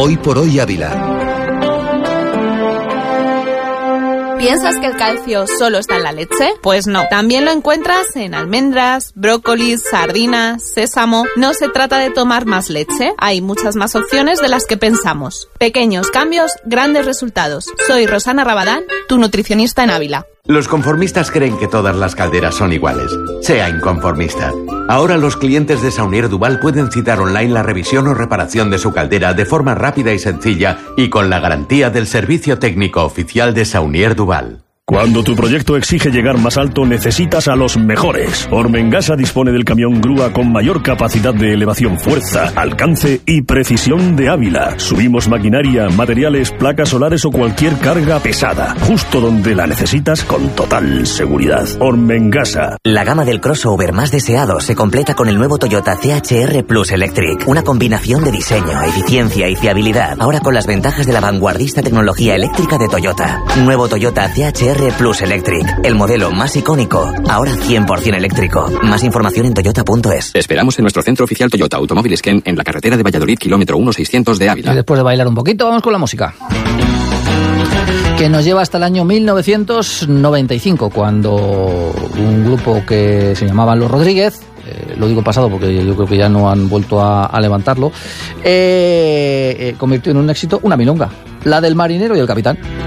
Hoy por hoy Ávila. ¿Piensas que el calcio solo está en la leche? Pues no. También lo encuentras en almendras, brócolis, sardinas, sésamo. No se trata de tomar más leche. Hay muchas más opciones de las que pensamos. Pequeños cambios, grandes resultados. Soy Rosana Rabadán, tu nutricionista en Ávila. Los conformistas creen que todas las calderas son iguales. Sea inconformista. Ahora los clientes de Saunier Duval pueden citar online la revisión o reparación de su caldera de forma rápida y sencilla y con la garantía del servicio técnico oficial de Saunier Duval. Cuando tu proyecto exige llegar más alto, necesitas a los mejores. Ormengasa dispone del camión grúa con mayor capacidad de elevación, fuerza, alcance y precisión de Ávila. Subimos maquinaria, materiales, placas solares o cualquier carga pesada, justo donde la necesitas con total seguridad. Ormengasa. La gama del crossover más deseado se completa con el nuevo Toyota CHR Plus Electric. Una combinación de diseño, eficiencia y fiabilidad. Ahora con las ventajas de la vanguardista tecnología eléctrica de Toyota. Nuevo Toyota CHR Plus Electric, el modelo más icónico, ahora 100% eléctrico. Más información en toyota.es. Esperamos en nuestro centro oficial Toyota Automóviles Ken en la carretera de Valladolid, kilómetro 1600 de Ávila. Y después de bailar un poquito, vamos con la música, que nos lleva hasta el año 1995, cuando un grupo que se llamaban Los Rodríguez, lo digo pasado porque yo creo que ya no han vuelto a levantarlo, convirtió en un éxito una milonga, la del marinero y el capitán.